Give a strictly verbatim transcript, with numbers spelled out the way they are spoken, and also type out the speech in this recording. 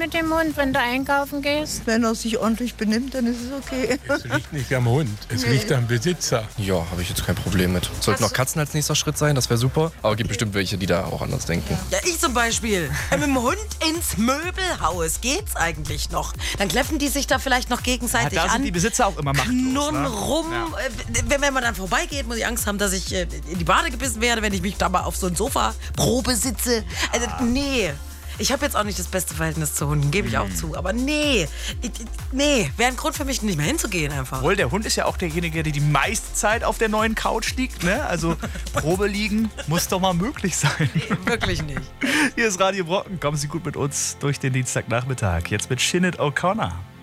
mit dem Hund, wenn du einkaufen gehst? Wenn er sich ordentlich benimmt, dann ist es okay. Es liegt nicht am Hund, es liegt am Besitzer. Ja, habe ich jetzt kein Problem mit. Sollten noch Katzen als nächster Schritt sein, das wäre super. Aber gibt bestimmt welche, die da auch anders denken. Ja, ich zum Beispiel. Mit dem Hund ins Möbelhaus geht's eigentlich noch. Dann kläffen die sich da vielleicht noch gegenseitig Ja, da sind an. die Besitzer auch immer machtlos. Knurren Ne? rum. Ja. Wenn, wenn man dann vorbeigeht, muss ich Angst haben, dass ich äh, in die Bade gebissen werde, wenn ich mich da mal auf so ein Sofa Probe sitze. Also, nee. Ich habe jetzt auch nicht das beste Verhältnis zu Hunden, gebe ich auch zu. Aber nee, ich, nee, wäre ein Grund für mich, nicht mehr hinzugehen einfach. Obwohl, der Hund ist ja auch derjenige, der die meiste Zeit auf der neuen Couch liegt. Ne? Also Probe liegen muss doch mal möglich sein. Nee, wirklich nicht. Hier ist Radio Brocken. Kommen Sie gut mit uns durch den Dienstagnachmittag. Jetzt mit Sinead O'Connor.